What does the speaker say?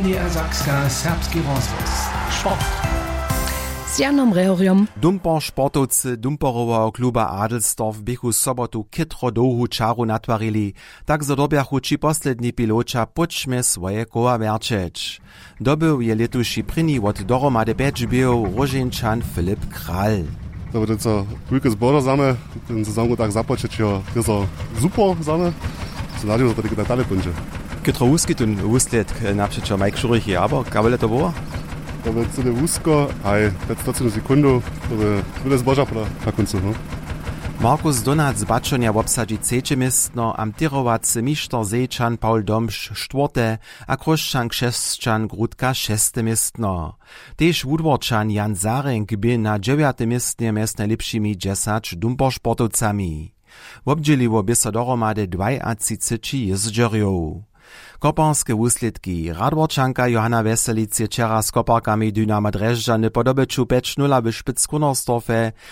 NDR Serbski rozhlas. Sport. Z Janom Rehoriom. Dumper sportovcy Dumperowa kluba Adelsdorf bychu sobotu kytro dołhu czaru natwarili, tak zadobjachu ci posledni piloča počme swoje koła verčeć. Dobył je letuši prini od dohromady 5 bijów Roženčan Filip Kral. To będzie co wielkie zboża zame, ten sezon tak započeć, je to super zame, so nadzieję, że to tylko dalej będzie. Kytro uskitun uslet napřečo Mike Šurich je, aber kawele to było? To będzie cyle wózko, a 15 sekund, to będzie zboża na końcu. No? Markus Donac z Baczonia obsadzi trzecie miestno, amtirowacy mister Zejczan Paul Domsz czwarte, a Kroszczan Krzeszczan Grudka 6. miestno. Tež Wudworczan Jan Zarenk był na 9. miestnie mest najlepszymi 10 dumpersportowcami. Obdzieliło by so dohromady 32 jeździorjów. Koparskie wusledki. Radworčanka Johanna Veselic je wczera z koparkami Dynama Drežďany po dobyciu 5-0 w Špickunersdorfie